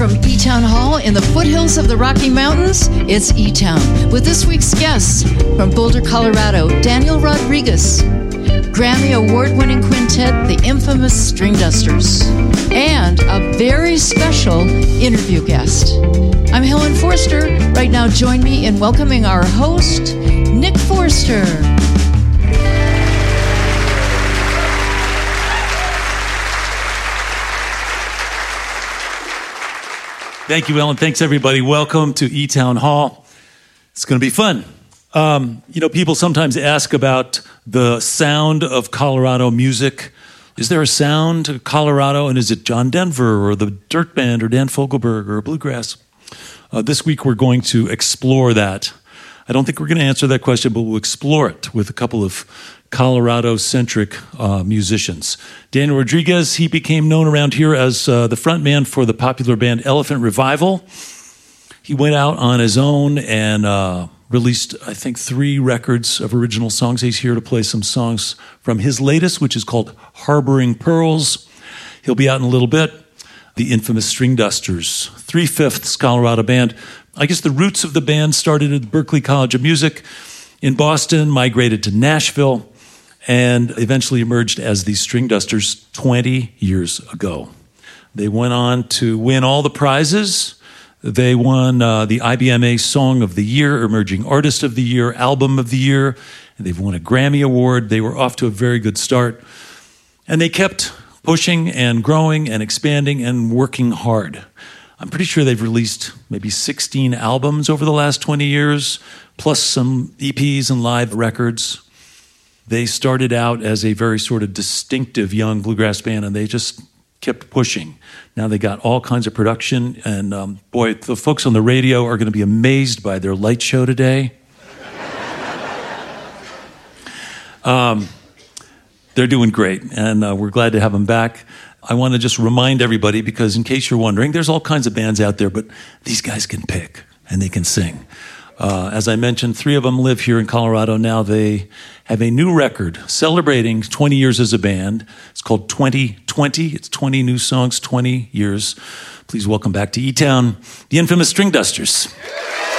from E-Town Hall in the foothills of the Rocky Mountains, it's E-Town, with this week's guests from Boulder, Colorado, Daniel Rodriguez, Grammy Award-winning quintet, the infamous String Dusters, and a very special interview guest. I'm Helen Forster. Right now, join me in welcoming our host, Nick Forster. Thank you, Ellen. Thanks, everybody. Welcome to E-Town Hall. It's going to be fun. People sometimes ask about the sound of Colorado music. Is there a sound to Colorado, and is it John Denver or the Dirt Band or Dan Fogelberg or Bluegrass? This week we're going to explore that. I don't think we're going to answer that question, but we'll explore it with a couple of Colorado-centric musicians. Daniel Rodriguez, he became known around here as the frontman for the popular band Elephant Revival. He went out on his own and released, I think, 3 records of original songs. He's here to play some songs from his latest, which is called Harboring Pearls. He'll be out in a little bit. The infamous String Dusters, 3/5 Colorado band. I guess the roots of the band started at Berklee College of Music in Boston, migrated to Nashville, and eventually emerged as the String Dusters 20 years ago. They went on to win all the prizes. They won the IBMA Song of the Year, Emerging Artist of the Year, Album of the Year. And they've won a Grammy Award. They were off to a very good start. And they kept pushing and growing and expanding and working hard. I'm pretty sure they've released maybe 16 albums over the last 20 years, plus some EPs and live records. They started out as a very sort of distinctive young bluegrass band, and they just kept pushing. Now they got all kinds of production, and the folks on the radio are going to be amazed by their light show today. They're doing great, and we're glad to have them back. I want to just remind everybody, because in case you're wondering, there's all kinds of bands out there, but these guys can pick, and they can sing. As I mentioned, 3 of them live here in Colorado now. They have a new record celebrating 20 years as a band. It's called 2020. It's 20 new songs, 20 years. Please welcome back to E-Town, the infamous String Dusters.